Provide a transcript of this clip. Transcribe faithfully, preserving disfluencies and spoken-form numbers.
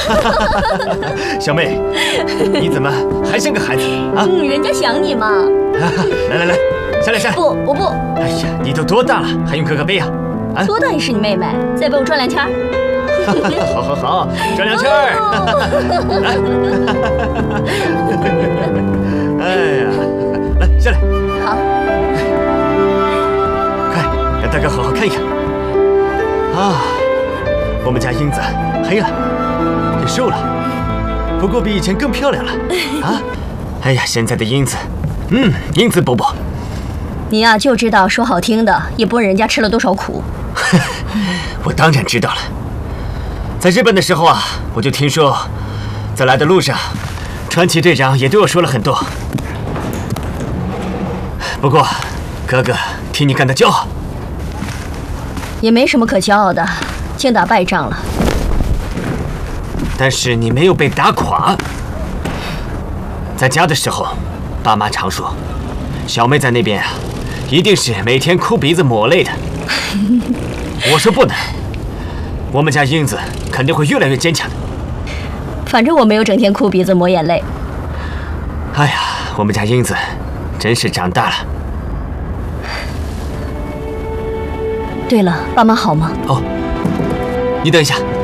小妹，你怎么还像个孩子啊？ 嗯，人家想你嘛。 来来来，下来下来。 不，我不。 哎呀，你都多大了，还用哥哥背呀？啊， 多大也是你妹妹，再背我转两圈。 好好好，转两圈儿。哎呀，来下来。 好。 快，让大哥好好看一看。啊，我们家英子黑了，也瘦了，不过比以前更漂亮了。啊，哎呀，现在的英子，嗯，英子伯伯。 你呀、啊，就知道说好听的，也不问人家吃了多少苦。 我当然知道了。在日本的时候啊，我就听说，在来的路上，川崎队长也对我说了很多。不过，哥哥替你感到骄傲。 也没什么可骄傲的，净打败仗了。 但是你没有被打垮。在家的时候，爸妈常说，小妹在那边啊，一定是每天哭鼻子抹泪的。我说不能，我们家英子肯定会越来越坚强的。 反正我没有整天哭鼻子抹眼泪。 哎呀，我们家英子真是长大了。 对了，爸妈好吗？ 哦，你等一下。